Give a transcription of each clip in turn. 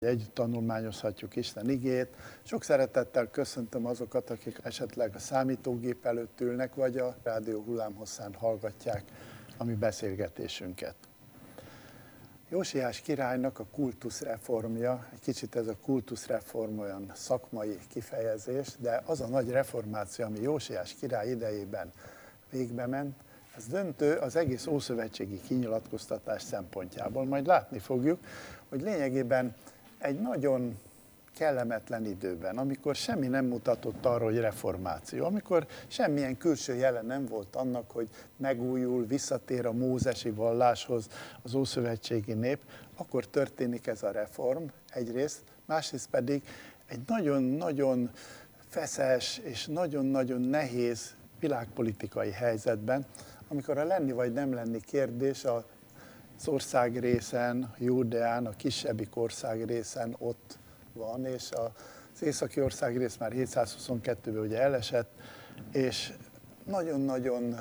Együtt tanulmányozhatjuk Isten igét. Sok szeretettel köszöntöm azokat, akik esetleg a számítógép előtt ülnek, vagy a rádió hullámhosszán hallgatják a mi beszélgetésünket. Jósiás királynak a kultuszreformja, egy kicsit ez a kultuszreform olyan szakmai kifejezés, de az a nagy reformáció, ami Jósiás király idejében végbe ment, ez döntő az egész ószövetségi kinyilatkoztatás szempontjából. Majd látni fogjuk, hogy lényegében egy nagyon kellemetlen időben, amikor semmi nem mutatott arra, hogy reformáció, amikor semmilyen külső jele nem volt annak, hogy megújul, visszatér a mózesi valláshoz az ószövetségi nép, akkor történik ez a reform egyrészt, másrészt pedig egy nagyon-nagyon feszes és nagyon-nagyon nehéz világpolitikai helyzetben, amikor a lenni vagy nem lenni kérdés az országrészen, Júdeán, a kisebbik országrészen ott van, és az északi országrész már 722-ben ugye elesett, és nagyon-nagyon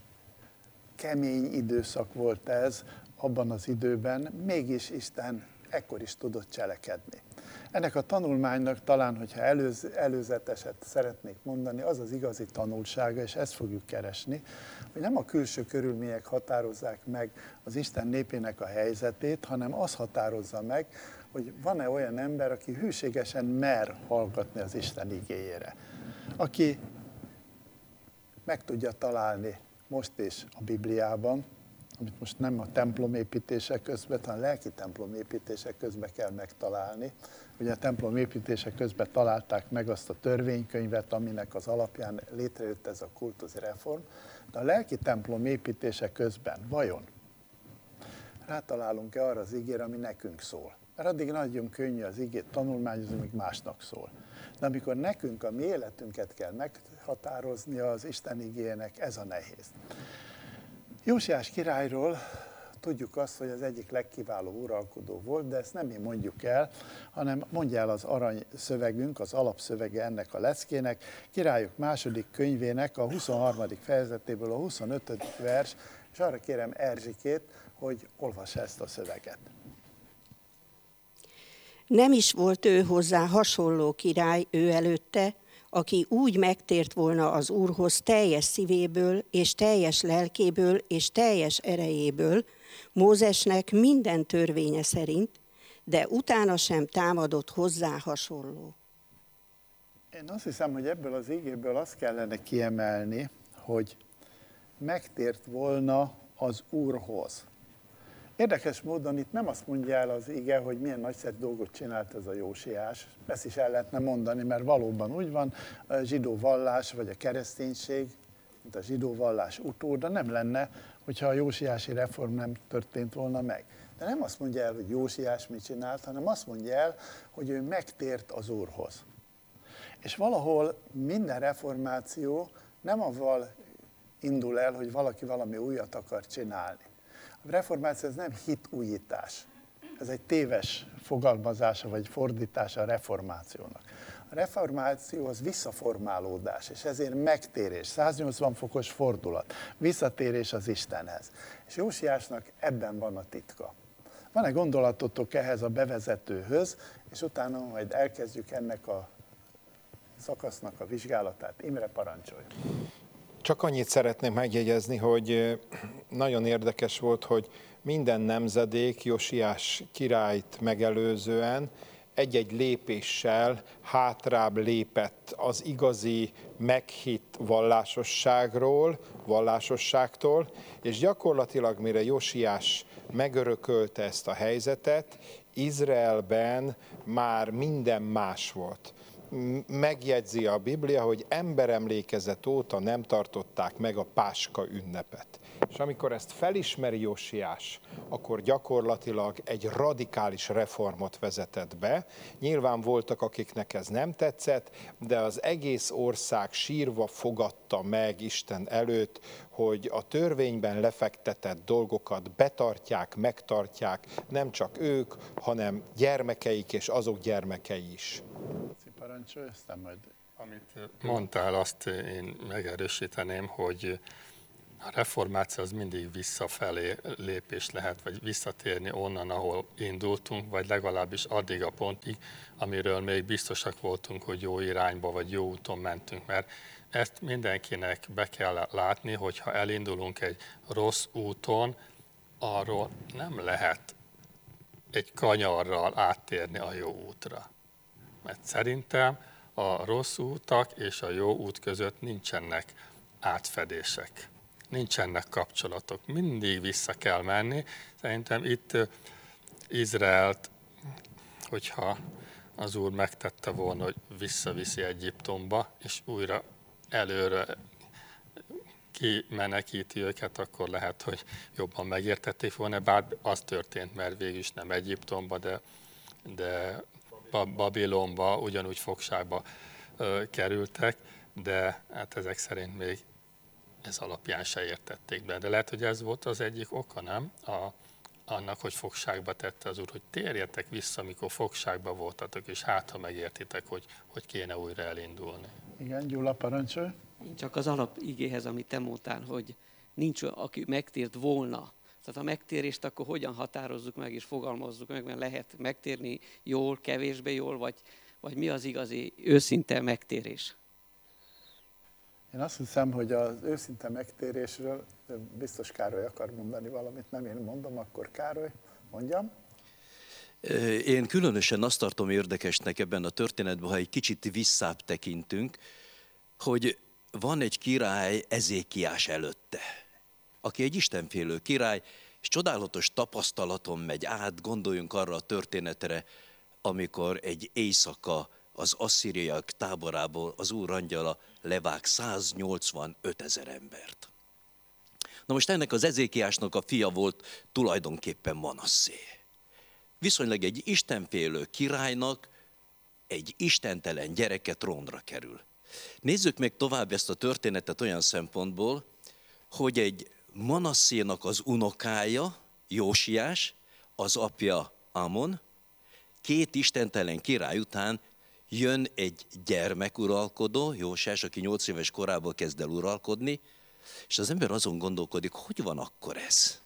kemény időszak volt ez abban az időben, mégis Isten ekkor is tudott cselekedni. Ennek a tanulmánynak talán, hogyha előzeteset szeretnék mondani, az az igazi tanulsága, és ezt fogjuk keresni, hogy nem a külső körülmények határozzák meg az Isten népének a helyzetét, hanem az határozza meg, hogy van-e olyan ember, aki hűségesen mer hallgatni az Isten igéjére, aki meg tudja találni most is a Bibliában, amit most nem a templomépítése közben, hanem a lelki templomépítése közben kell megtalálni. Ugye a templomépítése közben találták meg azt a törvénykönyvet, aminek az alapján létrejött ez a kultuszi reform, de a lelki templomépítése közben vajon rátalálunk-e arra az igére, ami nekünk szól? Mert addig nagyon könnyű az igét tanulmányozni, míg másnak szól. De amikor nekünk a mi életünket kell meghatározni az Isten igének, ez a nehéz. Jósiás királyról tudjuk azt, hogy az egyik legkiváló uralkodó volt, de ezt nem mi mondjuk el, hanem mondja el az aranyszövegünk, az alapszövege ennek a leckének, Királyok második könyvének a 23. fejezetéből a 25. vers, és arra kérem Erzsikét, hogy olvassa ezt a szöveget. Nem is volt ő hozzá hasonló király ő előtte, aki úgy megtért volna az Úrhoz teljes szívéből, és teljes lelkéből, és teljes erejéből, Mózesnek minden törvénye szerint, de utána sem támadott hozzá hasonló. Én azt hiszem, hogy ebből az igéből azt kellene kiemelni, hogy megtért volna az Úrhoz. Érdekes módon itt nem azt mondja el az ige, hogy milyen nagyszerű dolgot csinált ez a Jósiás. Ezt is el lehetne mondani, mert valóban úgy van, a zsidó vallás vagy a kereszténység, mint a zsidó vallás utóda nem lenne, hogyha a jósiási reform nem történt volna meg. De nem azt mondja el, hogy Jósiás mit csinált, hanem azt mondja el, hogy ő megtért az Úrhoz. És valahol minden reformáció nem avval indul el, hogy valaki valami újat akar csinálni. A reformáció ez nem hitújítás. Ez egy téves fogalmazása vagy fordítása a reformációnak. A reformáció az visszaformálódás, és ezért megtérés, 180 fokos fordulat, visszatérés az Istenhez. És Jósiásnak ebben van a titka. Van-e gondolatotok ehhez a bevezetőhöz, és utána majd elkezdjük ennek a szakasznak a vizsgálatát. Imre, parancsolj! Csak annyit szeretném megjegyezni, hogy nagyon érdekes volt, hogy minden nemzedék Jósiás királyt megelőzően egy-egy lépéssel hátrább lépett az igazi meghitt vallásosságtól, és gyakorlatilag mire Jósiás megörökölte ezt a helyzetet, Izraelben már minden más volt. Megjegyzi a Biblia, hogy emberemlékezet óta nem tartották meg a Páska ünnepet. És amikor ezt felismeri Jósiás, akkor gyakorlatilag egy radikális reformot vezetett be. Nyilván voltak, akiknek ez nem tetszett, de az egész ország sírva fogadta meg Isten előtt, hogy a törvényben lefektetett dolgokat betartják, megtartják, nem csak ők, hanem gyermekeik és azok gyermekei is. Parancsolj, aztán majd. Amit mondtál, azt én megerősíteném, hogy A reformáció az mindig visszafelé lépés lehet, vagy visszatérni onnan, ahol indultunk, vagy legalábbis addig a pontig, amiről még biztosak voltunk, hogy jó irányba, vagy jó úton mentünk. Mert ezt mindenkinek be kell látni, hogy ha elindulunk egy rossz úton, arról nem lehet egy kanyarral áttérni a jó útra. Mert szerintem a rossz útak és a jó út között nincsenek átfedések. Nincsenek kapcsolatok, mindig vissza kell menni. Szerintem itt Izraelt, hogyha az Úr megtette volna, hogy visszaviszi Egyiptomba, és újra előre kimenekíti őket, akkor lehet, hogy jobban megértették volna, bár az történt, mert végül is nem Egyiptomba, de Babilonba, ugyanúgy fogságba kerültek, de hát ezek szerint még ez alapján se értették be. De lehet, hogy ez volt az egyik oka, nem? Annak, hogy fogságba tette az Úr, hogy térjetek vissza, amikor fogságba voltatok, és hát, ha megértitek, hogy kéne újra elindulni. Igen, Gyula, parancsolj. Én csak az alapigéhez, amit te mondtál, hogy nincs, aki megtért volna. Tehát a megtérést akkor hogyan határozzuk meg és fogalmazzuk meg, mert lehet megtérni jól, kevésbé jól, vagy mi az igazi őszinte megtérés? Én azt hiszem, hogy az őszinte megtérésről biztos Károly akar mondani valamit, nem én mondom, akkor Károly, mondjam. Én különösen azt tartom érdekesnek ebben a történetben, ha egy kicsit visszább tekintünk, hogy van egy király Ezékiás előtte, aki egy istenfélő király, és csodálatos tapasztalaton megy át, gondoljunk arra a történetre, amikor egy éjszaka az asszíriaiak táborából az Úr angyala levág 185 000 embert. Na most ennek az Ezékiásnak a fia volt tulajdonképpen Manasszé. Viszonylag egy istenfélő királynak egy istentelen gyereke trónra kerül. Nézzük meg tovább ezt a történetet olyan szempontból, hogy egy Manasszénak az unokája, Jósiás, az apja Amon, két istentelen király után jön egy gyermekuralkodó, Jósiás, aki 8 éves korában kezd el uralkodni, és az ember azon gondolkodik, hogy van akkor ez?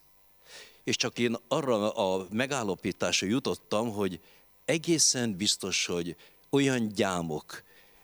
És csak én arra a megállapításra jutottam, hogy egészen biztos, hogy olyan gyámok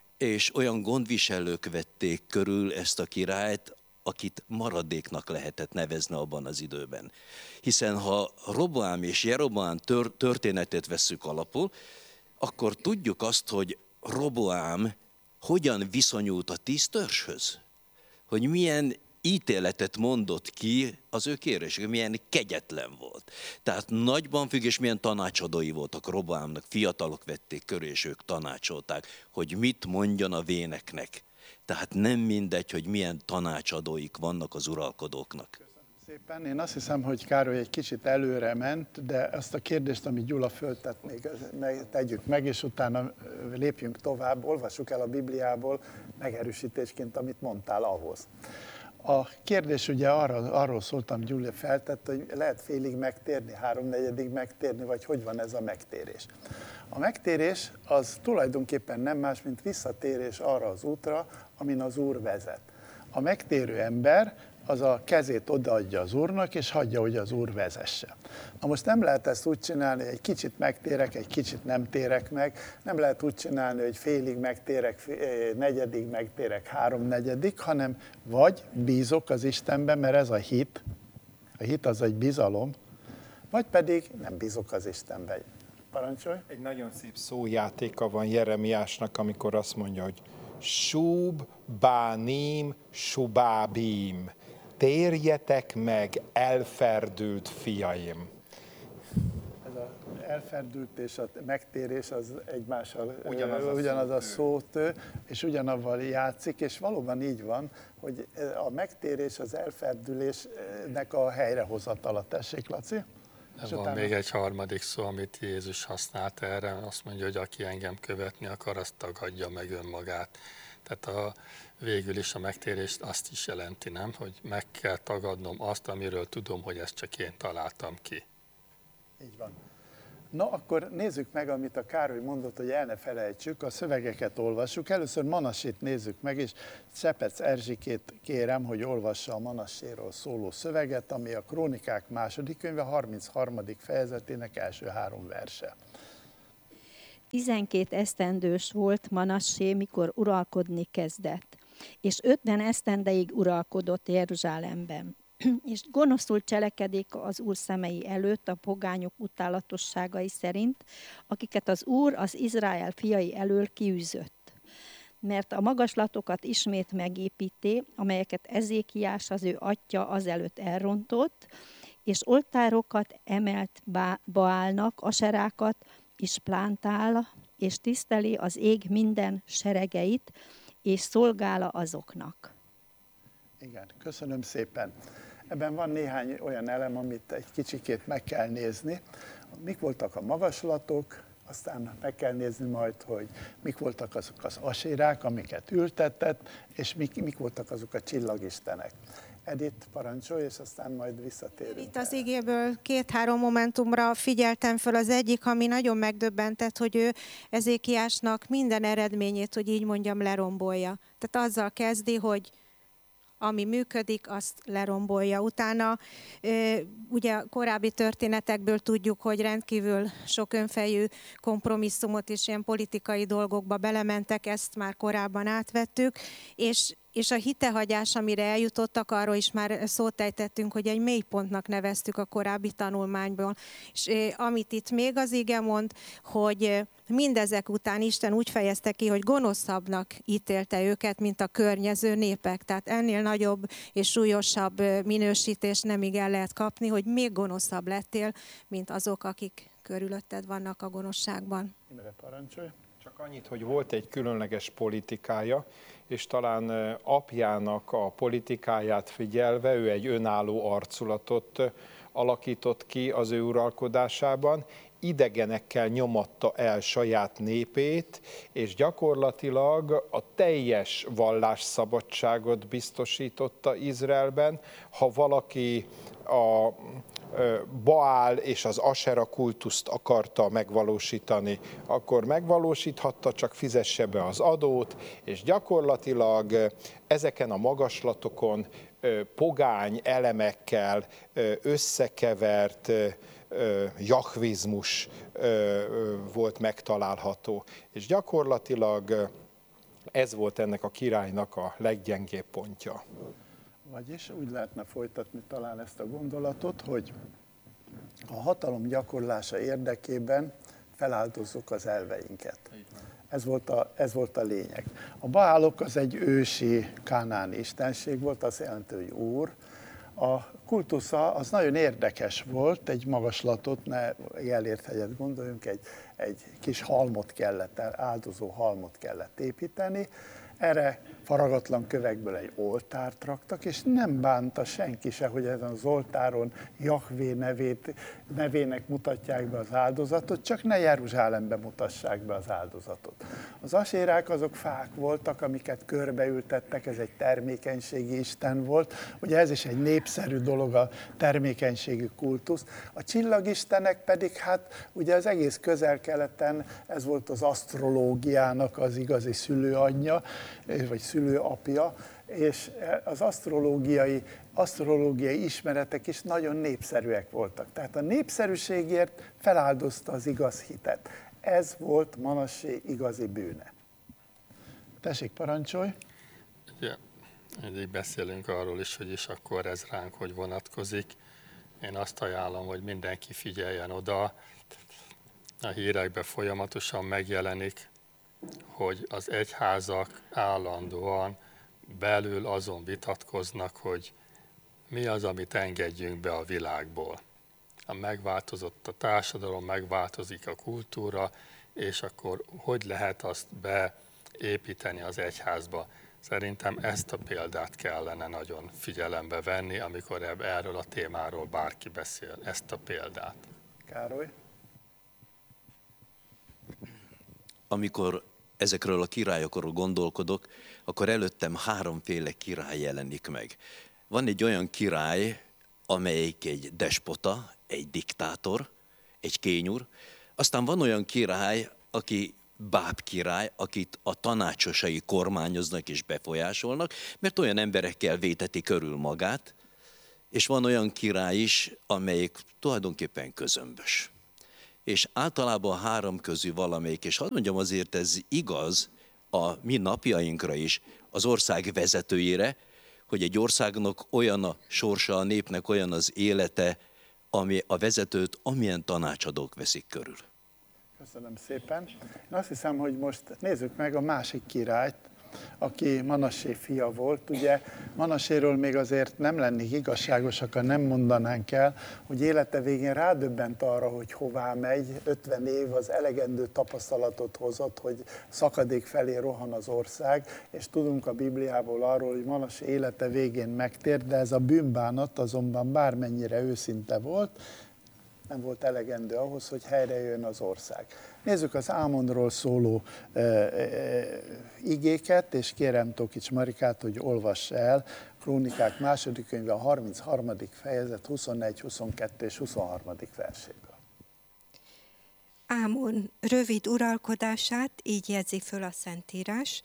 és olyan gondviselők vették körül ezt a királyt, akit maradéknak lehetett nevezni abban az időben. Hiszen ha Roboám és Jeroboám történetét vesszük alapul, akkor tudjuk azt, hogy Roboám hogyan viszonyult a 10 törzshöz. Hogy milyen ítéletet mondott ki az ő kérésére, milyen kegyetlen volt. Tehát nagyban függ, és milyen tanácsadói voltak Roboámnak, fiatalok vették körül, és ők tanácsolták, hogy mit mondjon a véneknek. Tehát nem mindegy, hogy milyen tanácsadóik vannak az uralkodóknak. Szépen. Én azt hiszem, hogy Károly egy kicsit előre ment, de azt a kérdést, amit Gyula föltett, még tegyük meg, és utána lépjünk tovább, olvassuk el a Bibliából megerősítésként, amit mondtál ahhoz. A kérdés ugye arról szóltam, Gyula feltett, hogy lehet félig megtérni, 3/4 megtérni, vagy hogy van ez a megtérés. A megtérés az tulajdonképpen nem más, mint visszatérés arra az útra, amin az Úr vezet. A megtérő ember az a kezét odaadja az Úrnak, és hagyja, hogy az Úr vezesse. Na most nem lehet ezt úgy csinálni, hogy egy kicsit megtérek, egy kicsit nem térek meg, nem lehet úgy csinálni, hogy félig megtérek, negyedik megtérek, 3/4, hanem vagy bízok az Istenben, mert ez a hit az egy bizalom, vagy pedig nem bízok az Istenben. Parancsolj! Egy nagyon szép szójátéka van Jeremiásnak, amikor azt mondja, hogy Sub bánim, subábim. Térjetek meg, elferdült fiaim. Ez az elferdült és a megtérés az egymással Ugyanaz a szótő, és ugyanavval játszik, és valóban így van, hogy a megtérés az elferdülésnek a helyrehozatala. Tessék, Laci? Van még egy harmadik szó, amit Jézus használt erre, azt mondja, hogy aki engem követni akar, azt tagadja meg önmagát. Tehát végül is a megtérést azt is jelenti, nem? Hogy meg kell tagadnom azt, amiről tudom, hogy ezt csak én találtam ki. Így van. Na, akkor nézzük meg, amit a Károly mondott, hogy el ne felejtsük, a szövegeket olvassuk. Először Manassét nézzük meg, és Szepec Erzsikét kérem, hogy olvassa a Manasséról szóló szöveget, ami a Krónikák második könyve 33. fejezetének első 3 verse. 12 esztendős volt Manassé, mikor uralkodni kezdett, és 50 esztendeig uralkodott Jeruzsálemben. És gonoszul cselekedik az Úr szemei előtt a pogányok utálatosságai szerint, akiket az Úr az Izrael fiai elől kiűzött. Mert a magaslatokat ismét megépíti, amelyeket Ezékiás az ő atyja azelőtt elrontott, és oltárokat emelt Baálnak, aserákat is plántál, és tiszteli az ég minden seregeit, és szolgála azoknak. Igen, köszönöm szépen. Ebben van néhány olyan elem, amit egy kicsikét meg kell nézni. Mik voltak a magaslatok, aztán meg kell nézni majd, hogy mik voltak azok az asérák, amiket ültetett, és mik voltak azok a csillagistenek. Edith, parancsolj, és aztán majd visszatérünk. Itt az igéből 2-3 momentumra figyeltem föl. Az egyik, ami nagyon megdöbbentett, hogy ő Ezékiásnak minden eredményét, hogy így mondjam, lerombolja. Tehát azzal kezdi, hogy ami működik, azt lerombolja. Utána ugye korábbi történetekből tudjuk, hogy rendkívül sok önfejű kompromisszumot és ilyen politikai dolgokba belementek, ezt már korábban átvettük, és a hitehagyás, amire eljutottak, arról is már szót ejtettünk, hogy egy mélypontnak neveztük a korábbi tanulmányból. És amit itt még az ige mond, hogy mindezek után Isten úgy fejezte ki, hogy gonoszabbnak ítélte őket, mint a környező népek. Tehát ennél nagyobb és súlyosabb minősítést nem igen lehet kapni, hogy még gonoszabb lettél, mint azok, akik körülötted vannak a gonoszságban. Imre, parancsolj. Csak annyit, hogy volt egy különleges politikája, és talán apjának a politikáját figyelve ő egy önálló arculatot alakított ki az ő uralkodásában, idegenekkel nyomatta el saját népét, és gyakorlatilag a teljes vallásszabadságot biztosította Izraelben. Ha valaki a Baál és az Asera kultuszt akarta megvalósítani, akkor megvalósíthatta, csak fizesse be az adót, és gyakorlatilag ezeken a magaslatokon pogány elemekkel összekevert jahvizmus volt megtalálható. És gyakorlatilag ez volt ennek a királynak a leggyengébb pontja. Vagyis úgy lehetne folytatni talán ezt a gondolatot, hogy a hatalom gyakorlása érdekében feláldozzuk az elveinket. Ez volt a lényeg. A Baálok az egy ősi kánáni istenség volt, azt jelenti, hogy úr. A kultusza az nagyon érdekes volt, egy magaslatot, ne Gellért hegyet gondoljunk, egy kis halmot kellett, áldozó halmot kellett építeni. Erre faragatlan kövekből egy oltárt raktak, és nem bánta senki se, hogy ezen az oltáron Jahvé nevének mutatják be az áldozatot, csak ne Jeruzsálembe mutassák be az áldozatot. Az asérák azok fák voltak, amiket körbeültettek, ez egy termékenységi isten volt. Ugye ez is egy népszerű dolog, a termékenységi kultusz. A csillagistenek pedig hát ugye az egész Közel-Keleten ez volt az asztrológiának az igazi szülőanyja, vagy szülőapja, és az asztrológiai ismeretek is nagyon népszerűek voltak. Tehát a népszerűségért feláldozta az igaz hitet. Ez volt Manassé igazi bűne. Tessék, parancsolj! Ugye, így beszélünk arról is akkor ez ránk hogy vonatkozik. Én azt ajánlom, hogy mindenki figyeljen oda. A hírekben folyamatosan megjelenik, hogy az egyházak állandóan belül azon vitatkoznak, hogy mi az, amit engedjünk be a világból. Megváltozott a társadalom, megváltozik a kultúra, és akkor hogy lehet azt beépíteni az egyházba? Szerintem ezt a példát kellene nagyon figyelembe venni, amikor erről a témáról bárki beszél, ezt a példát. Károly? Amikor ezekről a királyokról gondolkodok, akkor előttem 3 király jelenik meg. Van egy olyan király, amelyik egy despota, egy diktátor, egy kényúr, Aztán van olyan király, aki báb király, akit a tanácsosai kormányoznak és befolyásolnak, mert olyan emberekkel véteti körül magát, és van olyan király is, amelyik tulajdonképpen közömbös. És általában a három közül valamelyik, és hadd mondjam, azért ez igaz a mi napjainkra is, az ország vezetőjére, hogy egy országnak olyan a sorsa, a népnek olyan az élete, ami a vezetőt amilyen tanácsadók veszik körül. Köszönöm szépen. Én azt hiszem, hogy most nézzük meg a másik királyt, aki Manassé fia volt. Ugye Manasséről még azért nem lennék igazságosak, ha nem mondanánk el, hogy élete végén rádöbbent arra, hogy hová megy. 50 év az elegendő tapasztalatot hozott, hogy szakadék felé rohan az ország, és tudunk a Bibliából arról, hogy Manassé élete végén megtért, de ez a bűnbánat azonban bármennyire őszinte volt, nem volt elegendő ahhoz, hogy helyrejöjjön az ország. Nézzük az Ámonról szóló igéket, és kérem Tokics Marikát, hogy olvassa el Krónikák második könyve a 33. fejezet 21, 22 és 23. verséből. Ámon rövid uralkodását így jegyzi föl a Szentírás.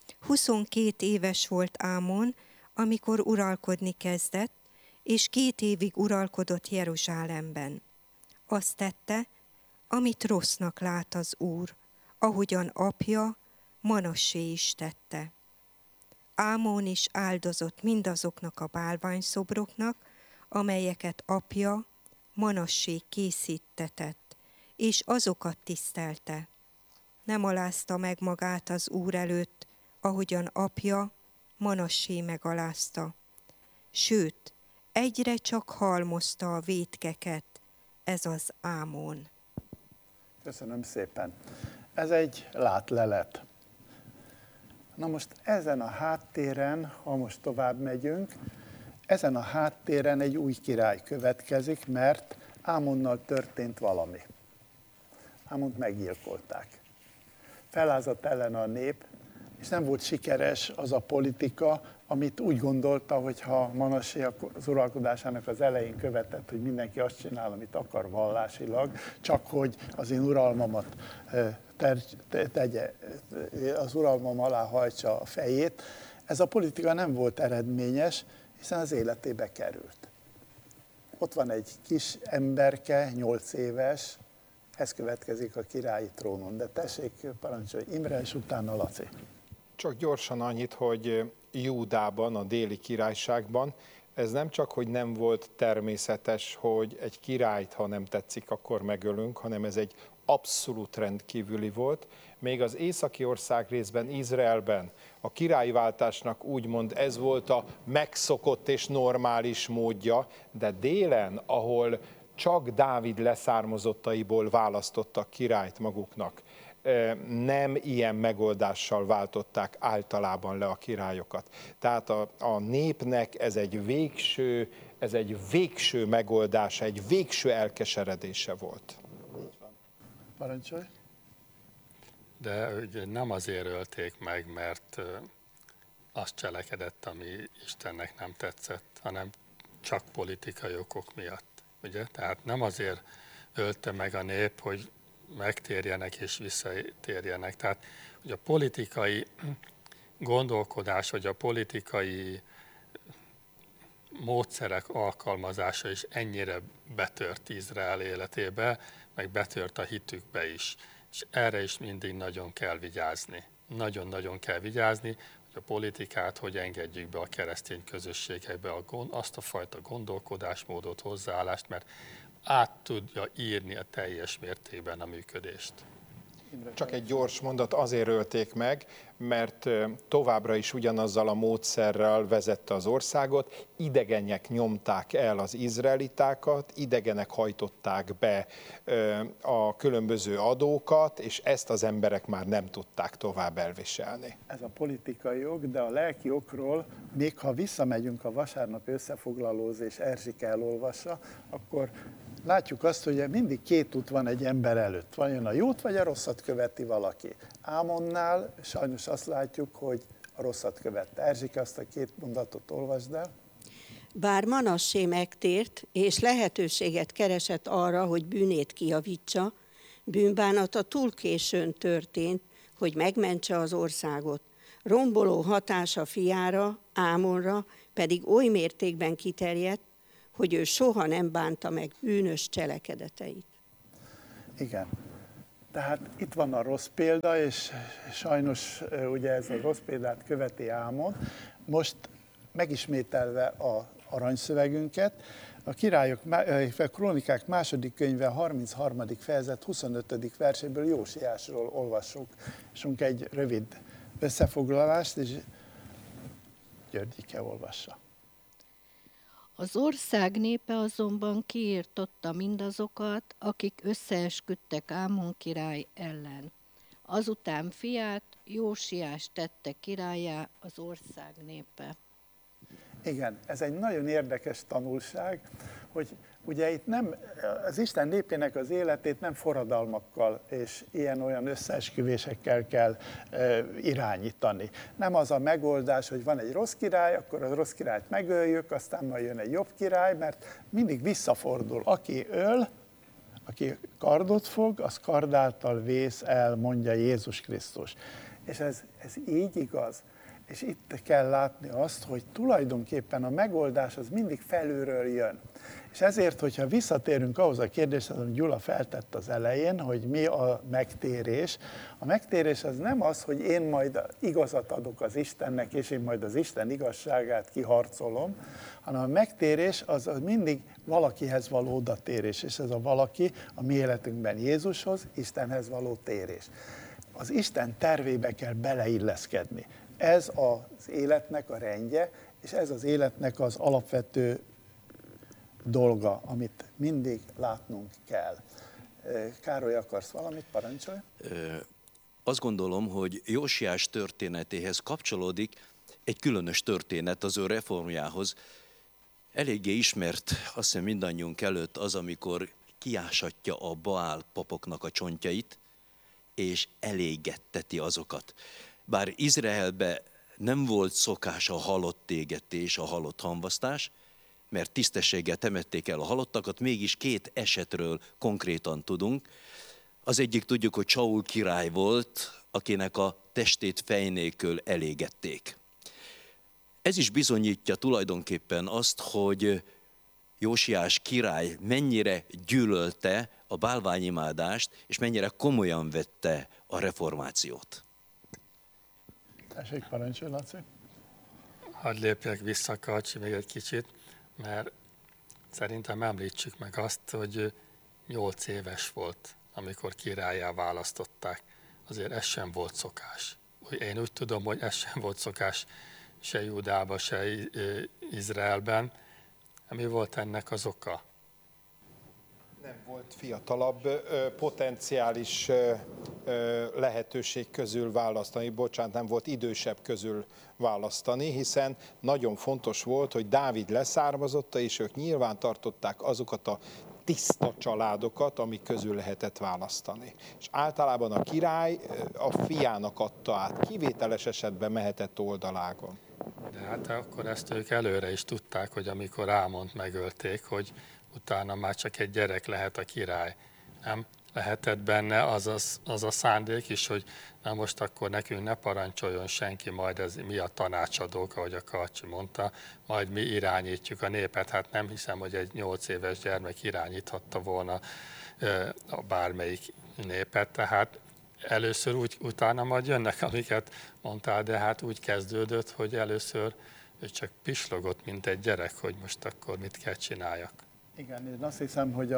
22 éves volt Ámon, amikor uralkodni kezdett, és 2 évig uralkodott Jeruzsálemben. Azt tette, amit rossznak lát az Úr, ahogyan apja Manassé is tette. Ámon is áldozott mindazoknak a bálványszobroknak, amelyeket apja Manassé készítetett, és azokat tisztelte. Nem alázta meg magát az Úr előtt, ahogyan apja Manassé megalázta. Sőt, egyre csak halmozta a vétkeket, ez az Ámon. Köszönöm szépen. Ez egy látlelet. Na most ezen a háttéren, ha most tovább megyünk, ezen a háttéren egy új király következik, mert Ámonnal történt valami. Ámont meggyilkolták. Fellázadt ellen a nép, és nem volt sikeres az a politika, amit úgy gondolta, hogy ha Manassé az uralkodásának az elején követett, hogy mindenki azt csinál, amit akar vallásilag, csak hogy az én uralmamat tegye, az uralmam alá hajtsa a fejét. Ez a politika nem volt eredményes, hiszen az életébe került. Ott van egy kis emberke, 8 éves, ez következik a királyi trónon. De tessék, parancsolj Imre, és utána Laci. Csak gyorsan annyit, hogy Júdában, a déli királyságban, ez nem csak, hogy nem volt természetes, hogy egy királyt, ha nem tetszik, akkor megölünk, hanem ez egy abszolút rendkívüli volt. Még az északi ország részben, Izraelben a királyváltásnak úgymond ez volt a megszokott és normális módja, de délen, ahol csak Dávid leszármazottaiból választottak királyt maguknak, nem ilyen megoldással váltották általában le a királyokat. Tehát a népnek ez egy végső megoldása, egy végső elkeseredése volt. Parancsolj! De ugye nem azért ölték meg, mert azt cselekedett, ami Istennek nem tetszett, hanem csak politikai okok miatt. Ugye? Tehát nem azért ölte meg a nép, hogy megtérjenek és visszatérjenek. Tehát, hogy a politikai gondolkodás, vagy a politikai módszerek alkalmazása is ennyire betört Izrael életébe, meg betört a hitükbe is. És erre is mindig nagyon kell vigyázni. Nagyon-nagyon kell vigyázni, hogy a politikát hogy engedjük be a keresztény közösségekbe, azt a fajta gondolkodásmódot, hozzáállást, mert át tudja írni a teljes mértékben a működést. Csak egy gyors mondat, azért ölték meg, mert továbbra is ugyanazzal a módszerrel vezette az országot, idegenek nyomták el az izraelitákat, idegenek hajtották be a különböző adókat, és ezt az emberek már nem tudták tovább elviselni. Ez a politikai jog, de a lelki okról, még ha visszamegyünk a vasárnap összefoglalóz és Erzsike elolvassa, akkor látjuk azt, hogy mindig 2 út van egy ember előtt. Vajon a jót vagy a rosszat követi valaki. Ámonnál sajnos azt látjuk, hogy a rosszat követte. Erzsike, azt a 2 mondatot olvasd el. Bár Manassé megtért, és lehetőséget keresett arra, hogy bűnét kijavítsa, Bűnbánata túl későn történt, hogy megmentse az országot. Romboló hatása fiára, Ámonra pedig oly mértékben kiterjedt, hogy ő soha nem bánta meg bűnös cselekedeteit. Igen. Tehát itt van a rossz példa, és sajnos ugye ez a rossz példát követi Ámon. Most megismételve az aranyszövegünket, a Krónikák második könyve 33. fejezet 25. verséből Jósiásról olvassuk, és egy rövid összefoglalást, és Györgyike olvassa. Az ország népe azonban kiirtotta mindazokat, akik összeesküdtek Ámon király ellen. Azután fiát, Jósiást tette királlyá az ország népe. Igen, ez egy nagyon érdekes tanulság, hogy ugye itt nem, az Isten népének az életét nem forradalmakkal és ilyen-olyan összeesküvésekkel kell irányítani. Nem az a megoldás, hogy van egy rossz király, akkor a rossz királyt megöljük, aztán majd jön egy jobb király, mert mindig visszafordul. Aki öl, aki kardot fog, az kard által vész el, mondja Jézus Krisztus. És ez így igaz. És itt kell látni azt, hogy tulajdonképpen a megoldás az mindig felülről jön. És ezért, hogyha visszatérünk ahhoz a kérdéshez, amit Gyula feltett az elején, hogy mi a megtérés. A megtérés az nem az, hogy én majd igazat adok az Istennek, és én majd az Isten igazságát kiharcolom, hanem a megtérés az mindig valakihez való odatérés, és ez a valaki a mi életünkben Jézushoz, Istenhez való térés. Az Isten tervébe kell beleilleszkedni. Ez az életnek a rendje, és ez az életnek az alapvető dolga, amit mindig látnunk kell. Károly, akarsz valamit? Parancsolj! Azt gondolom, hogy Jósiás történetéhez kapcsolódik egy különös történet az ő reformjához. Eléggé ismert, azt hiszem mindannyiunk előtt az, amikor kiásatja a Baál papoknak a csontjait, és elégetteti azokat. Bár Izraelbe nem volt szokás a halott égetés, a halott hamvasztás, mert tisztességgel temették el a halottakat, mégis két esetről konkrétan tudunk. Az egyik tudjuk, hogy Saul király volt, akinek a testét fej nélkül elégették. Ez is bizonyítja tulajdonképpen azt, hogy Jósiás király mennyire gyűlölte a bálványimádást, és mennyire komolyan vette a reformációt. Tessék, parancsolj, Laci. Hadd lépjek vissza, Karcsi, még egy kicsit, mert szerintem említsük meg azt, hogy 8 éves volt, amikor királlyá választották. Azért ez sem volt szokás. Én úgy tudom, hogy ez sem volt szokás se Júdában, se Izraelben. Mi volt ennek az oka? Nem volt fiatalabb potenciális lehetőség közül választani, nem volt idősebb közül választani, hiszen nagyon fontos volt, hogy Dávid leszármazotta, és ők nyilván tartották azokat a tiszta családokat, amik közül lehetett választani. És általában a király a fiának adta át, kivételes esetben mehetett oldalágon. De hát akkor ezt ők előre is tudták, hogy amikor Ámont megölték, hogy utána már csak egy gyerek lehet a király. Nem lehetett benne az a szándék is, hogy na most akkor nekünk ne parancsoljon senki, majd ez mi a tanácsadók, ahogy a Karcsi mondta, majd mi irányítjuk a népet. Hát nem hiszem, hogy egy 8 éves gyermek irányíthatta volna a bármelyik népet, tehát először úgy, utána majd jönnek, amiket mondtál, de hát úgy kezdődött, hogy először ő csak pislogott, mint egy gyerek, hogy most akkor mit kell csináljak. Igen, én azt hiszem, hogy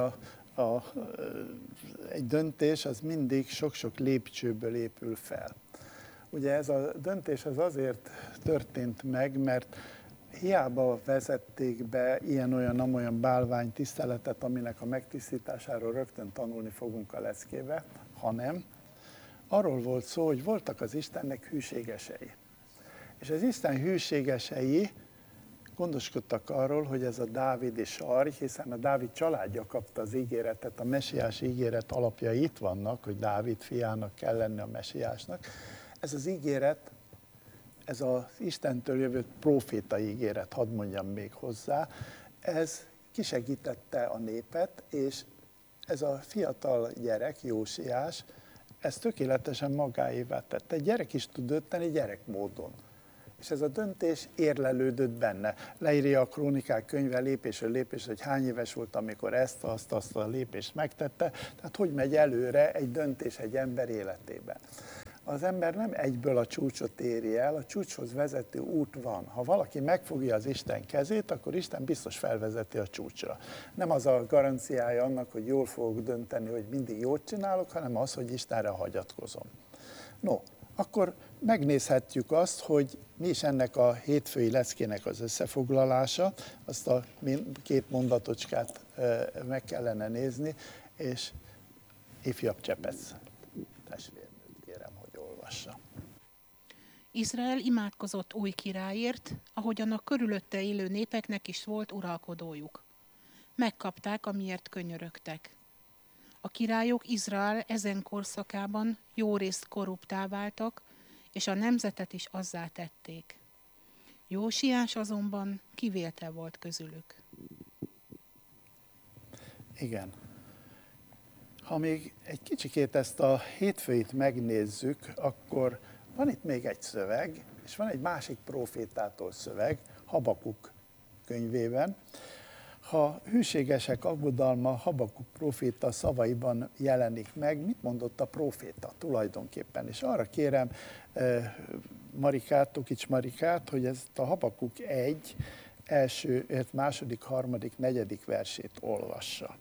egy döntés az mindig sok-sok lépcsőből épül fel. Ugye ez a döntés az azért történt meg, mert hiába vezették be ilyen-olyan bálvány tiszteletet, aminek a megtisztításáról rögtön tanulni fogunk a leckébe, hanem arról volt szó, hogy voltak az Istennek hűségesei. És az Isten hűségesei gondoskodtak arról, hogy ez a dávidi sarj, hiszen a Dávid családja kapta az ígéretet, a mesiás ígéret alapjai itt vannak, hogy Dávid fiának kell lenni a mesiásnak. Ez az ígéret, ez az Istentől jövő próféta ígéret, hadd mondjam még hozzá, ez kisegítette a népet, és ez a fiatal gyerek, Jósiás, ez tökéletesen magáévá tette. Egy gyerek is tud dönteni gyerekmódon. És ez a döntés érlelődött benne. Leírja a Krónikák könyve lépésről lépésre, hogy hány éves volt, amikor azt a lépést megtette. Tehát hogy megy előre egy döntés egy ember életében. Az ember nem egyből a csúcsot éri el, a csúcshoz vezető út van. Ha valaki megfogja az Isten kezét, akkor Isten biztos felvezeti a csúcsra. Nem az a garanciája annak, hogy jól fogok dönteni, hogy mindig jót csinálok, hanem az, hogy Istenre hagyatkozom. No, akkor megnézhetjük azt, hogy mi is ennek a hétfői leckének az összefoglalása, azt a két mondatocskát meg kellene nézni, és ifjabb Csepec testvérnőt kérem, hogy olvassa. Izrael imádkozott új királyért, ahogyan a körülötte élő népeknek is volt uralkodójuk. Megkapták, amiért könyörögtek. A királyok Izrael ezen korszakában jórészt korruptá váltak, és a nemzetet is azzá tették. Jósiás azonban kivétel volt közülük. Igen. Ha még egy kicsikét ezt a hétfőit megnézzük, akkor van itt még egy szöveg, és van egy másik prófétától szöveg, Habakuk könyvében. Ha hűségesek aggodalma Habakuk próféta szavaiban jelenik meg, mit mondott a próféta tulajdonképpen? És arra kérem Marikát, Tokics Marikát, hogy ezt a Habakuk 1 első, második, harmadik, negyedik versét olvassa.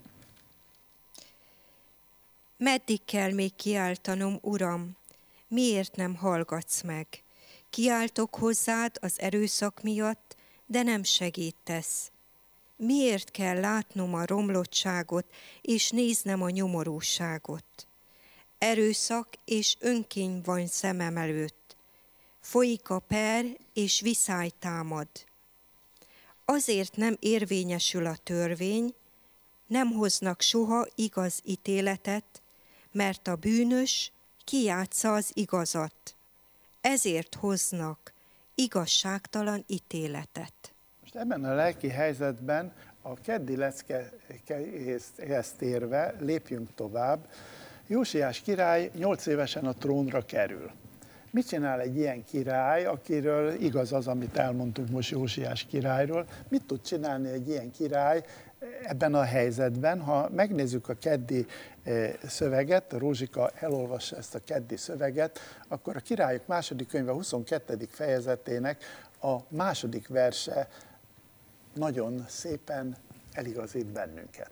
Meddig kell még kiáltanom, Uram? Miért nem hallgatsz meg? Kiáltok hozzád az erőszak miatt, de nem segítesz. Miért kell látnom a romlottságot, és néznem a nyomorúságot? Erőszak és önkény van szemem előtt. Folyik a per, és viszály támad. Azért nem érvényesül a törvény, nem hoznak soha igaz ítéletet, mert a bűnös kijátsza az igazat. Ezért hoznak igazságtalan ítéletet. Most ebben a lelki helyzetben a keddi leckehez térve lépjünk tovább. Jósiás király 8 évesen a trónra kerül. Mit csinál egy ilyen király, akiről igaz az, amit elmondtuk most Jósiás királyról? Mit tud csinálni egy ilyen király ebben a helyzetben? Ha megnézzük a keddi szöveget, Rózsika elolvassa ezt a keddi szöveget, akkor a Királyok második könyve 22. fejezetének a második verse nagyon szépen eligazít bennünket.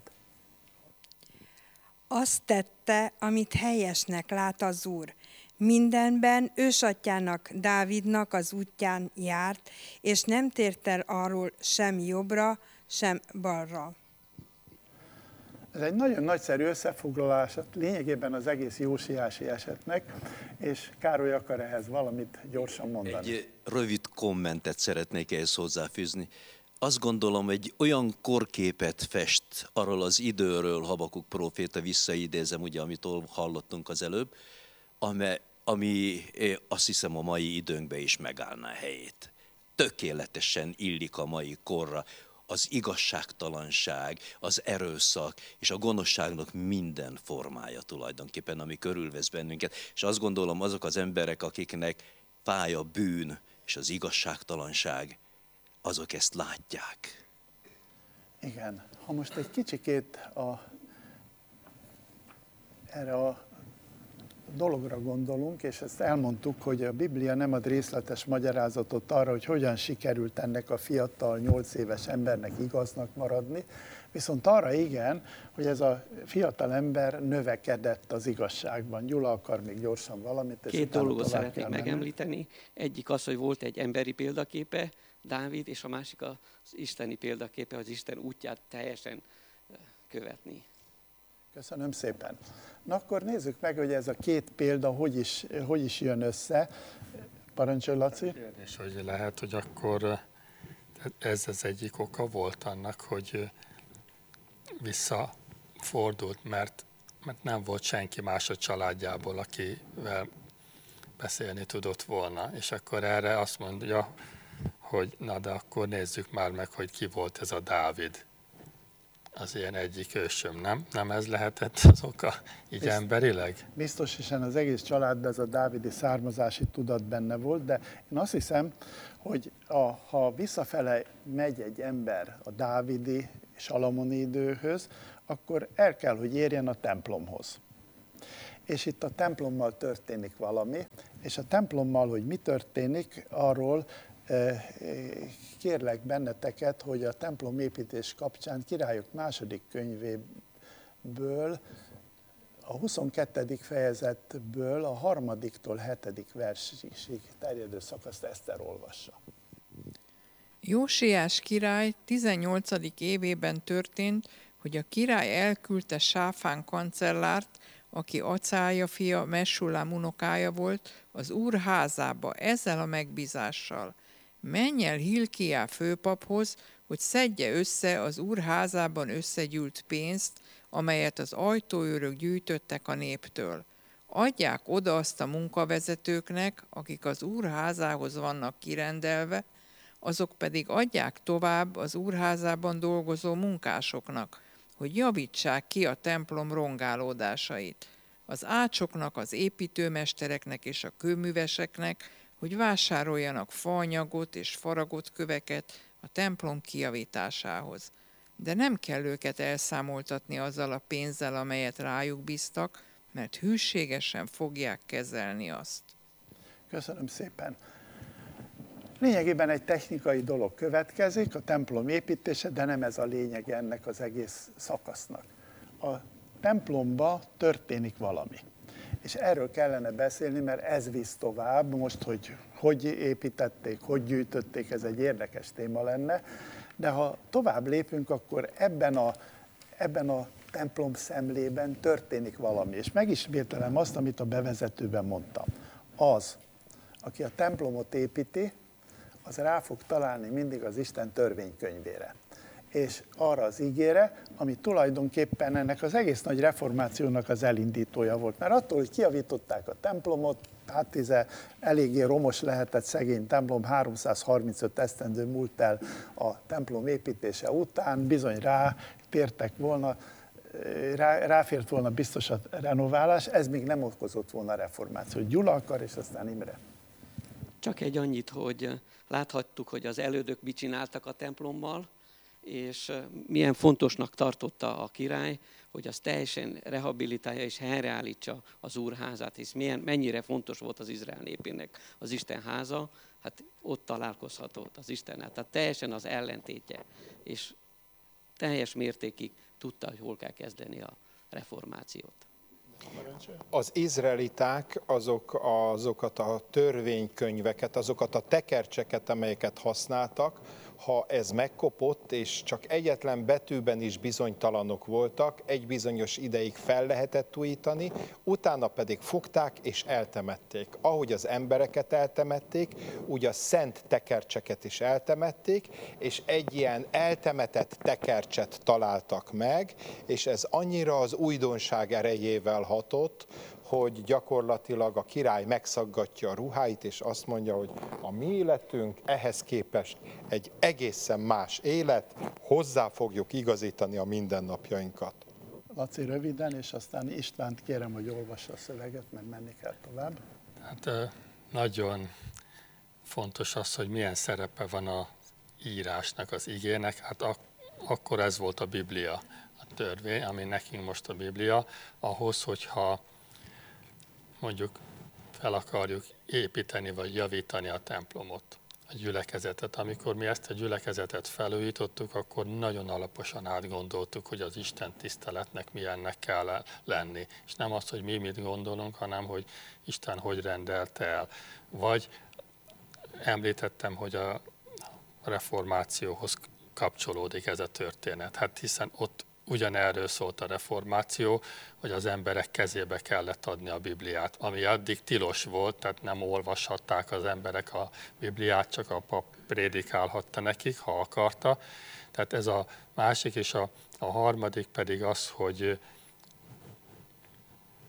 Azt tette, amit helyesnek lát az Úr. Mindenben ősatyának, Dávidnak az útján járt, és nem tért el arról sem jobbra, sem balra. Ez egy nagyon nagyszerű összefoglalás lényegében az egész jósiási esetnek, és Károly akar ehhez valamit gyorsan mondani. Egy rövid kommentet szeretnék ehhez hozzáfűzni. Azt gondolom, egy olyan korképet fest arról az időről, Habakuk próféta, visszaidézem, ugye, amit hallottunk az előbb, ami azt hiszem a mai időnkben is megállná helyét. Tökéletesen illik a mai korra. Az igazságtalanság, az erőszak és a gonoszságnak minden formája tulajdonképpen, ami körülvesz bennünket. És azt gondolom, azok az emberek, akiknek fáj a bűn és az igazságtalanság, azok ezt látják. Igen, ha most egy kicsikét erre a dologra gondolunk, és ezt elmondtuk, hogy a Biblia nem ad részletes magyarázatot arra, hogy hogyan sikerült ennek a fiatal 8 éves embernek igaznak maradni, viszont arra igen, hogy ez a fiatal ember növekedett az igazságban. Gyula akar még gyorsan valamit. És Két dolgot szeretnék megemlíteni. Egyik az, hogy volt egy emberi példaképe, Dávid, és a másik az isteni példaképe, az Isten útját teljesen követni. Köszönöm szépen. Na akkor nézzük meg, hogy ez a két példa hogy is jön össze. Parancsolj, Laci. Kérdés, hogy lehet, hogy akkor ez az egyik oka volt annak, hogy visszafordult, mert nem volt senki más a családjából, akivel beszélni tudott volna. És akkor erre azt mondja, hogy na de akkor nézzük már meg, hogy ki volt ez a Dávid, az én egyik ősöm, nem? Nem ez lehetett az oka, így emberileg? Biztos, hiszen az egész családban ez a dávidi származási tudat benne volt, de én azt hiszem, hogy ha visszafele megy egy ember a dávidi és salamoni időhöz, akkor el kell, hogy érjen a templomhoz. És itt a templommal történik valami, és a templommal, hogy mi történik, arról kérlek benneteket, hogy a templomépítés kapcsán Királyok második könyvéből, a 22. fejezetből a 3-tól 7. versig terjedő szakaszt Eszter olvassa. Jósiás király 18. évében történt, hogy a király elküldte Sáfán kancellárt, aki Acálja fia, Messullám unokája volt, az úr házába ezzel a megbízással: menj el Hilkiá főpaphoz, hogy szedje össze az úr házában összegyűlt pénzt, amelyet az ajtóőrök gyűjtöttek a néptől. Adják oda azt a munkavezetőknek, akik az úr házához vannak kirendelve, azok pedig adják tovább az úrházában dolgozó munkásoknak, hogy javítsák ki a templom rongálódásait. Az ácsoknak, az építőmestereknek és a kőműveseknek, hogy vásároljanak faanyagot és faragott köveket a templom kijavításához. De nem kell őket elszámoltatni azzal a pénzzel, amelyet rájuk bíztak, mert hűségesen fogják kezelni azt. Köszönöm szépen. Lényegében egy technikai dolog következik, a templom építése, de nem ez a lényeg ennek az egész szakasznak. A templomba történik valami. És erről kellene beszélni, mert ez visz tovább. Most, hogy építették, hogy gyűjtötték, ez egy érdekes téma lenne. De ha tovább lépünk, akkor ebben a templom szemlében történik valami. És megismételem azt, amit a bevezetőben mondtam. Az, aki a templomot építi, az rá fog találni mindig az Isten törvénykönyvére. És arra az ígére, ami tulajdonképpen ennek az egész nagy reformációnak az elindítója volt. Mert attól, hogy kijavították a templomot, hát eléggé romos lehetett szegény templom, 335 esztendő múlt el a templom építése után, bizony ráfért volna biztos a renoválás, ez még nem okozott volna reformációt. Gyula akar, és aztán Imre. Csak egy annyit, hogy láthattuk, hogy az elődök mit csináltak a templommal, és milyen fontosnak tartotta a király, hogy az teljesen rehabilitálja és helyreállítsa az úrházát, hisz mennyire fontos volt az Izrael népének az Isten háza, hát ott találkozhatott az Istennel. Tehát teljesen az ellentétje, és teljes mértékig tudta, hogy hol kell kezdeni a reformációt. Az izraeliták azokat a törvénykönyveket, azokat a tekercseket, amelyeket használtak, ha ez megkopott, és csak egyetlen betűben is bizonytalanok voltak, egy bizonyos ideig fel lehetett újítani, utána pedig fogták és eltemették. Ahogy az embereket eltemették, úgy a szent tekercseket is eltemették, és egy ilyen eltemetett tekercset találtak meg, és ez annyira az újdonság erejével hatott, hogy gyakorlatilag a király megszaggatja a ruháit, és azt mondja, hogy a mi életünk ehhez képest egy egészen más élet, hozzá fogjuk igazítani a mindennapjainkat. Laci, röviden, és aztán Istvánt kérem, hogy olvassa a szöveget, mert menni kell tovább. Hát nagyon fontos az, hogy milyen szerepe van a írásnak, az igének. Hát akkor ez volt a Biblia, a törvény, ami nekünk most a Biblia, ahhoz, hogyha mondjuk fel akarjuk építeni vagy javítani a templomot, a gyülekezetet. Amikor mi ezt a gyülekezetet felújítottuk, akkor nagyon alaposan átgondoltuk, hogy az Isten tiszteletnek milyennek kell lenni. És nem az, hogy mi mit gondolunk, hanem hogy Isten hogy rendelte el. Vagy említettem, hogy a reformációhoz kapcsolódik ez a történet. Hát hiszen ott ugyanerről szólt a reformáció, hogy az emberek kezébe kellett adni a Bibliát, ami addig tilos volt, tehát nem olvashatták az emberek a Bibliát, csak a pap prédikálhatta nekik, ha akarta. Tehát ez a másik, és a harmadik pedig az, hogy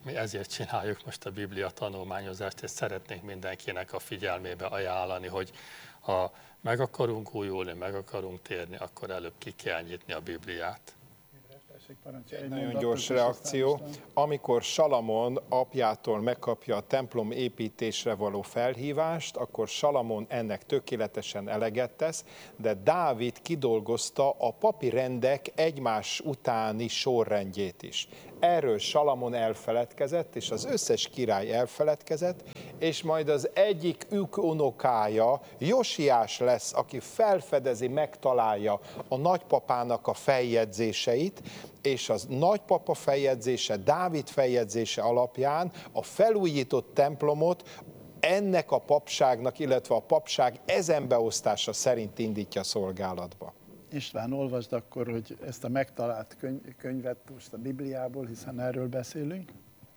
mi ezért csináljuk most a Biblia tanulmányozást, és szeretnénk mindenkinek a figyelmébe ajánlani, hogy ha meg akarunk újulni, meg akarunk térni, akkor előbb ki kell nyitni a Bibliát. Egy nagyon gyors reakció. Amikor Salamon apjától megkapja a templom építésre való felhívást, akkor Salamon ennek tökéletesen eleget tesz, de Dávid kidolgozta a papi rendek egymás utáni sorrendjét is. Erről Salamon elfeledkezett, és az összes király elfeledkezett, és majd az egyik unokája, Josiás lesz, aki felfedezi, megtalálja a nagypapának a feljegyzéseit, és az nagypapa feljegyzése, Dávid feljegyzése alapján a felújított templomot ennek a papságnak, illetve a papság ezen beosztása szerint indítja szolgálatba. István, olvasd akkor, hogy ezt a megtalált könyvet most a Bibliából, hiszen erről beszélünk.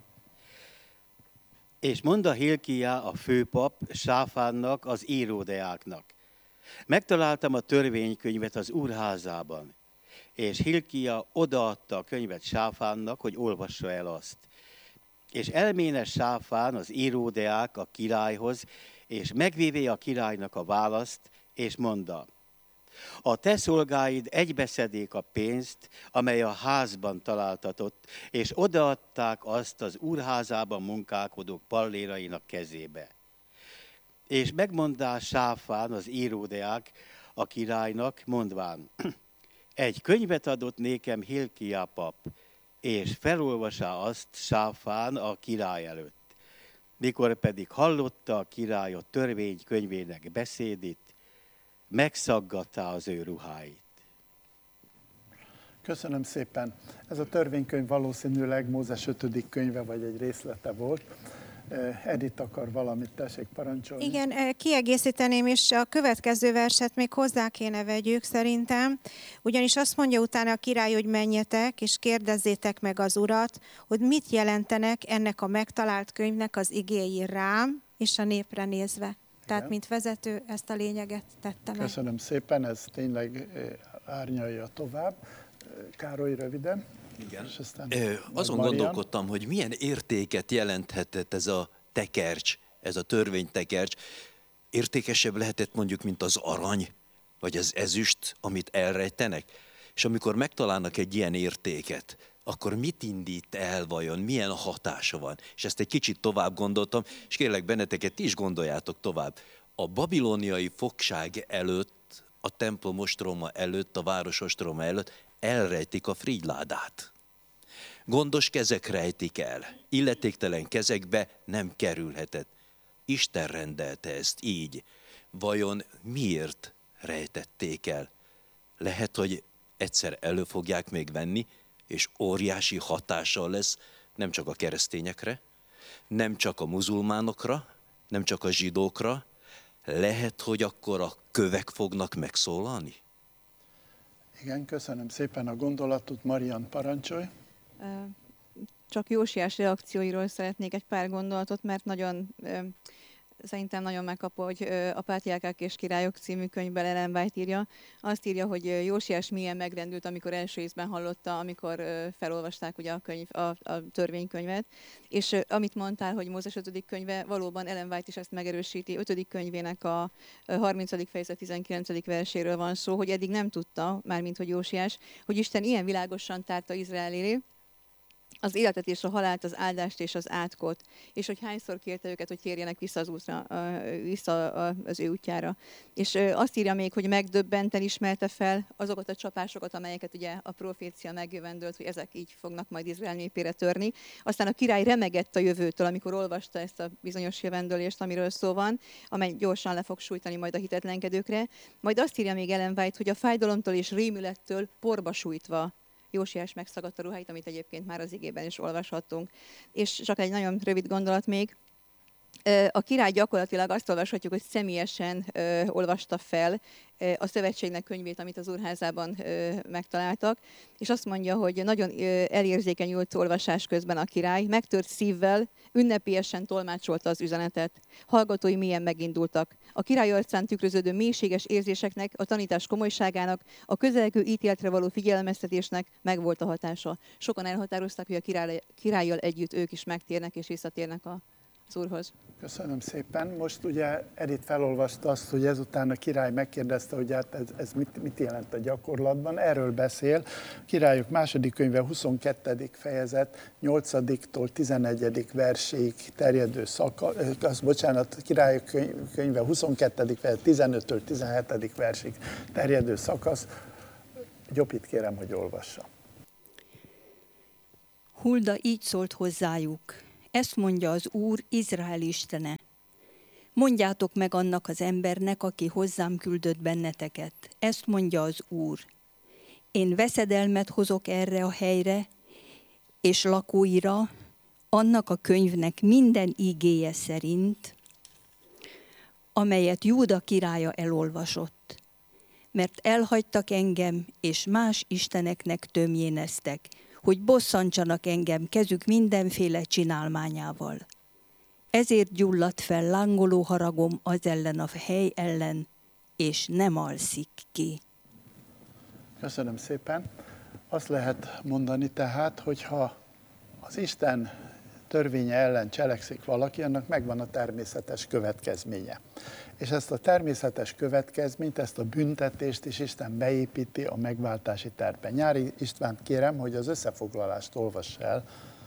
És mondta Hilkiá a főpap Sáfánnak, az íródeáknak: megtaláltam a törvénykönyvet az úrházában. És Hilkia odaadta a könyvet Sáfánnak, hogy olvassa el azt. És elméne Sáfán, az íródeák a királyhoz, és megvévé a királynak a választ, és mondta: a te szolgáid egybeszedék a pénzt, amely a házban találtatott, és odaadták azt az úrházában munkálkodók pallérainak kezébe. És megmondá Sáfán, az íródeák a királynak, mondván: egy könyvet adott nékem Hilkia pap, és felolvasá azt Sáfán a király előtt. Mikor pedig hallotta a király a törvénykönyvének beszédét, megszaggatta az ő ruháit. Köszönöm szépen. Ez a törvénykönyv valószínűleg Mózes 5. könyve, vagy egy részlete volt. Edith akar valamit, tessék parancsolni. Igen, kiegészíteném, és a következő verset még hozzá kéne vegyük szerintem, ugyanis azt mondja utána a király, hogy menjetek, és kérdezzétek meg az urat, hogy mit jelentenek ennek a megtalált könyvnek az igéi rám és a népre nézve. Tehát, Igen. mint vezető, ezt a lényeget tette meg. Köszönöm szépen, ez tényleg árnyalja tovább. Károly, röviden. Igen. És aztán azon Marian. gondolkodtam, hogy milyen értéket jelenthetett ez a tekercs, ez a törvénytekercs. Értékesebb lehetett mondjuk, mint az arany, vagy az ezüst, amit elrejtenek. És amikor megtalálnak egy ilyen értéket, akkor mit indít el vajon, milyen hatása van? És ezt egy kicsit tovább gondoltam, és kérlek benneteket, ti is gondoljátok tovább. A babiloniai fogság előtt, a templom ostroma előtt, a város ostroma előtt elrejtik a frigyládát. Gondos kezek rejtik el, illetéktelen kezekbe nem kerülhetett. Isten rendelte ezt így. Vajon miért rejtették el? Lehet, hogy egyszer elő fogják még venni, és óriási hatással lesz nem csak a keresztényekre, nem csak a muzulmánokra, nem csak a zsidókra, lehet, hogy akkor a kövek fognak megszólalni? Igen, köszönöm szépen a gondolatot. Marian, parancsolj. Csak Jósiás reakcióiról szeretnék egy pár gondolatot, mert szerintem nagyon megkapó, hogy a Pátriárkák és Királyok című könyvben Ellen White írja. Azt írja, hogy Jósiás milyen megrendült, amikor első ízben hallotta, amikor felolvasták ugye a törvénykönyvet. És amit mondtál, hogy Mózes 5. könyve, valóban Ellen White is ezt megerősíti. 5. könyvének a 30. fejezet 19. verséről van szó, hogy eddig nem tudta, mármint hogy Jósiás, hogy Isten ilyen világosan tárta Izrael elé az életet és a halált, az áldást és az átkot, és hogy hányszor kérte őket, hogy térjenek vissza az útra, vissza az ő útjára. És azt írja még, hogy megdöbbenten ismerte fel azokat a csapásokat, amelyeket ugye a profécia megjövendölt, hogy ezek így fognak majd Izrael népére törni. Aztán a király remegett a jövőtől, amikor olvasta ezt a bizonyos jövendölést, amiről szó van, amely gyorsan le fog sújtani majd a hitetlenkedőkre. Majd azt írja még Ellen White, hogy a fájdalomtól és rémülettől porba sújtva Jósiás megszagadta ruháit, amit egyébként már az igében is olvashattunk. És csak egy nagyon rövid gondolat még. A király gyakorlatilag azt olvashatjuk, hogy személyesen olvasta fel a szövetségnek könyvét, amit az úrházában megtaláltak, és azt mondja, hogy nagyon elérzékenyült olvasás közben a király, megtört szívvel, ünnepélyesen tolmácsolta az üzenetet. Hallgatói mélyen megindultak. A király arcán tükröződő mélységes érzéseknek, a tanítás komolyságának, a közelgő ítéletre való figyelmeztetésnek megvolt a hatása. Sokan elhatározták, hogy a királlyal együtt ők is megtérnek és visszatérnek az úrhoz. Köszönöm szépen. Most ugye Edith felolvasta azt, hogy ezután a király megkérdezte, hogy hát ez mit jelent a gyakorlatban. Erről beszél. Királyok második könyve 22. fejezet 8-tól 11. verséig terjedő Királyok könyve 22. fejezet 15-től 17. versig terjedő szakasz. Gyopit kérem, hogy olvassa. Hulda így szólt hozzájuk. Ezt mondja az Úr, Izrael istene. Mondjátok meg annak az embernek, aki hozzám küldött benneteket. Ezt mondja az Úr. Én veszedelmet hozok erre a helyre, és lakóira, annak a könyvnek minden ígéje szerint, amelyet Júda királya elolvasott. Mert elhagytak engem, és más isteneknek tömjéneztek, hogy bosszantsanak engem kezük mindenféle csinálmányával. Ezért gyulladt fel lángoló haragom az ellen a hely ellen, és nem alszik ki. Köszönöm szépen. Azt lehet mondani tehát, hogyha az Isten törvénye ellen cselekszik valaki, annak megvan a természetes következménye. És ezt a természetes következményt, ezt a büntetést is Isten beépíti a megváltási tervbe. Nyári Istvánt kérem, hogy az összefoglalást olvass el.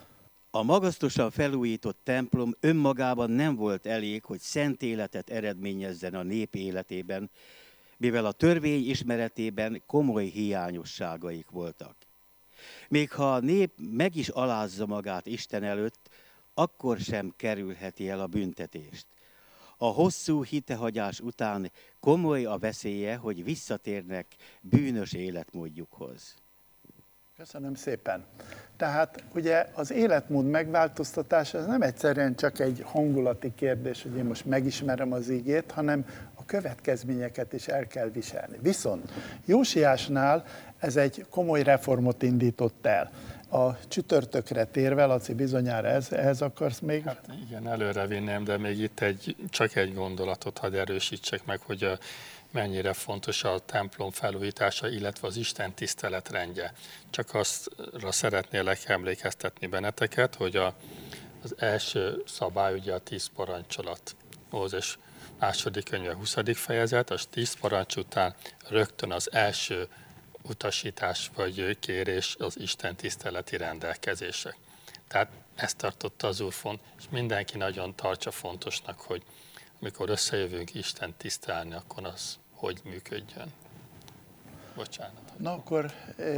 A magasztosan felújított templom önmagában nem volt elég, hogy szent életet eredményezzen a nép életében, mivel a törvény ismeretében komoly hiányosságaik voltak. Még ha a nép meg is alázza magát Isten előtt, akkor sem kerülheti el a büntetést. A hosszú hitehagyás után komoly a veszélye, hogy visszatérnek bűnös életmódjukhoz. Köszönöm szépen. Tehát ugye az életmód megváltoztatása ez nem egyszerűen csak egy hangulati kérdés, hogy én most megismerem az igét, hanem a következményeket is el kell viselni. Viszont Jósiásnál ez egy komoly reformot indított el. A csütörtökre térve, Laci, bizonyára ehhez akarsz még? Hát igen, előre vinném, de még itt csak egy gondolatot hadd erősítsek meg, hogy mennyire fontos a templom felújítása, illetve az Isten tiszteletrendje. Csak azra szeretnélek emlékeztetni benneteket, hogy az első szabály ugye a 10 parancsolat. Mózes második könyve 20. fejezet, a 10 parancs után rögtön az első utasítás vagy kérés az Isten tiszteleti rendelkezések. Tehát ezt tartotta az Úr font, és mindenki nagyon tartsa fontosnak, hogy amikor összejövünk Isten tisztelni, akkor az hogy működjön. Bocsánat. Na akkor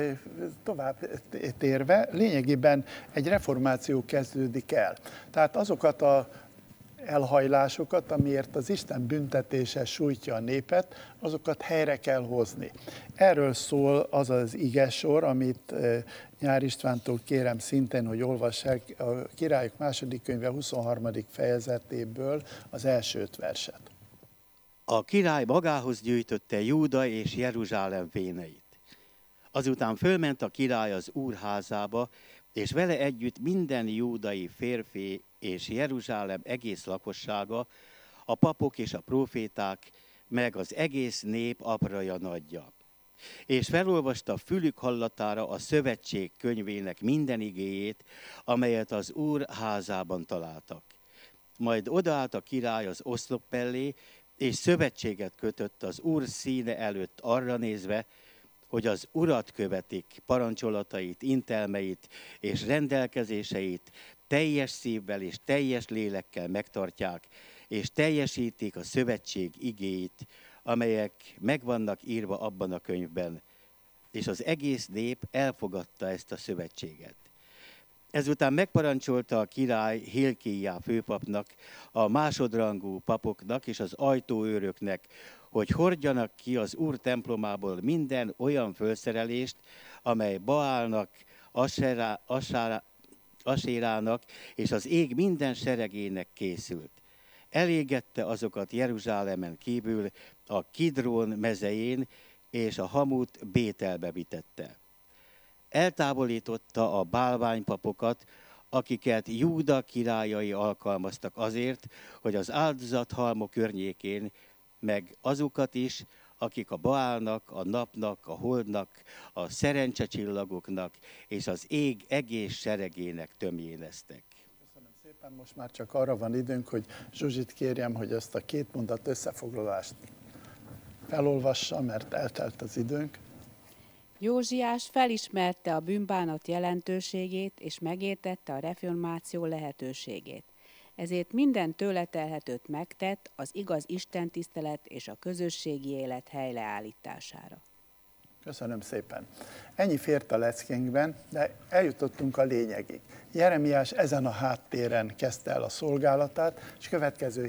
tovább térve, lényegében egy reformáció kezdődik el. Tehát azokat az elhajlásokat, amiért az Isten büntetése sújtja a népet, azokat helyre kell hozni. Erről szól az az igesor, amit Nyár Istvántól kérem szintén, hogy olvassák a Királyok második könyve 23. fejezetéből az első 5 verset. A király magához gyűjtötte Júda és Jeruzsálem véneit. Azután fölment a király az Úr házába, és vele együtt minden júdai férfi és Jeruzsálem egész lakossága, a papok és a próféták, meg az egész nép apraja nagyja. És felolvasta fülük hallatára a szövetség könyvének minden igéjét, amelyet az Úr házában találtak. Majd odaállt a király az oszlop mellé, és szövetséget kötött az Úr színe előtt arra nézve, hogy az Urat követik, parancsolatait, intelmeit és rendelkezéseit teljes szívvel és teljes lélekkel megtartják, és teljesítik a szövetség igéit, amelyek megvannak írva abban a könyvben, és az egész nép elfogadta ezt a szövetséget. Ezután megparancsolta a király Hilkiá főpapnak, a másodrangú papoknak és az ajtóőröknek, hogy hordjanak ki az Úr templomából minden olyan fölszerelést, amely Baálnak, Asérának és az ég minden seregének készült. Elégette azokat Jeruzsálemen kívül a Kidrón mezején, és a hamut Bételbe vitette. Eltávolította a bálványpapokat, akiket Júda királyai alkalmaztak azért, hogy az áldozathalmok környékén, meg azokat is, akik a Baálnak, a napnak, a holdnak, a szerencsecsillagoknak és az ég egész seregének tömjéneztek. Köszönöm szépen, most már csak arra van időnk, hogy Zsuzsit kérjem, hogy ezt a 2 mondat összefoglalást felolvassa, mert eltelt az időnk. Józsiás felismerte a bűnbánat jelentőségét, és megértette a reformáció lehetőségét. Ezért minden tőle telhetőt megtett az igaz istentisztelet és a közösségi élet helyreállítására. Köszönöm szépen. Ennyi fért a leckénkben, de eljutottunk a lényegig. Jeremiás ezen a háttéren kezdte el a szolgálatát, és következő